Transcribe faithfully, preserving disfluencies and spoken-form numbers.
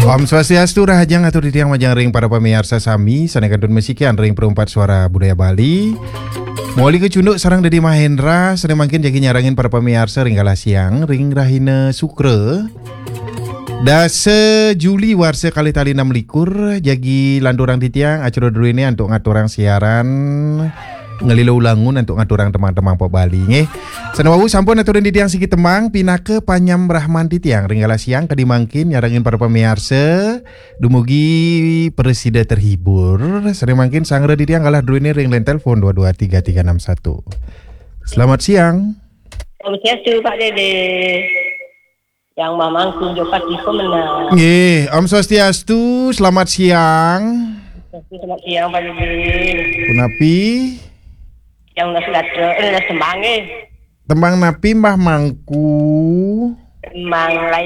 Om Swastiastu rahajang atur ditiang majang ring para pemirsa sami sanekan mesikian ring perempat suara budaya Bali. Moli kecunduk sarang Dedi Mahendra sering makin jadi nyarangin para pemirsa ring kala siang ring Rahina Sukre. Dase Juli warse kali tali enam likur jagi landurang titiang acara dulu ini untuk ngaturang siaran ngelilau ulangun untuk ngaturang teman-teman po Bali nge. Senawawu sampun aturan titiang sikit temang pindah ke Panyam Rahman titiang ringgala siang kadimangkin nyarangin para pemirsa dumugi presida terhibur sering mangkin sangre titiang kalah dulu ini ring len telepon dua dua tiga tiga enam satu. Selamat siang. Om Swastiastu Pak Dede. Yang mamang tunjuk pagi pemenang. Nggih, Om Swastiastu, selamat siang. Selamat siang Pak Dede. Punapi? Yang nasi ladro, eh nasi sembange. Tembang napi Mbah Mangku. Tembang lain.